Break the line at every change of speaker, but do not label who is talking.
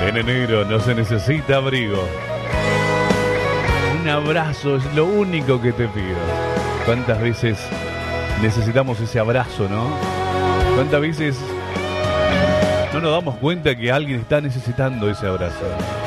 En enero no se necesita abrigo. Un abrazo es lo único que te pido. ¿Cuántas veces necesitamos ese abrazo, no? ¿Cuántas veces no nos damos cuenta que alguien está necesitando ese abrazo?